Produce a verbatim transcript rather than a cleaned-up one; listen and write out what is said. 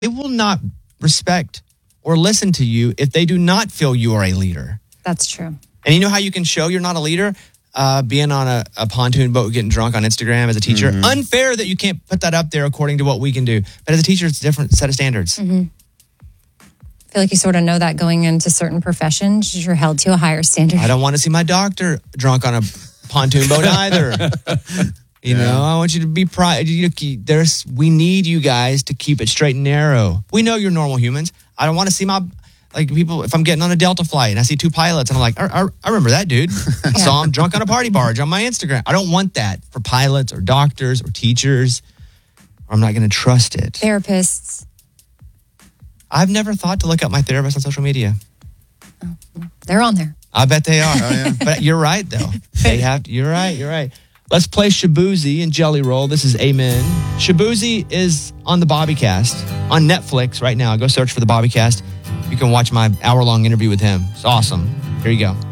they will not respect or listen to you if they do not feel you are a leader. That's true. And you know how you can show you're not a leader? Uh, being on a, a pontoon boat getting drunk on Instagram as a teacher. Mm-hmm. Unfair that you can't put that up there according to what we can do. But as a teacher, it's a different set of standards. Mm-hmm. I feel like you sort of know that going into certain professions, you're held to a higher standard. I don't want to see my doctor drunk on a pontoon boat either. You yeah. know, I want you to be proud. There's, we need you guys to keep it straight and narrow. We know you're normal humans. I don't want to see my, like people, if I'm getting on a Delta flight and I see two pilots and I'm like, I, I, I remember that dude. I yeah. saw him drunk on a party barge on my Instagram. I don't want that for pilots or doctors or teachers. Or I'm not going to trust it. Therapists. I've never thought to look up my therapist on social media. Oh, they're on there. I bet they are. Oh, yeah. But you're right, though. They have to. You're right. You're right. Let's play Shaboozey and Jelly Roll. This is Amen. Shaboozey is on the Bobbycast on Netflix right now. Go search for the Bobbycast. You can watch my hour-long interview with him. It's awesome. Here you go.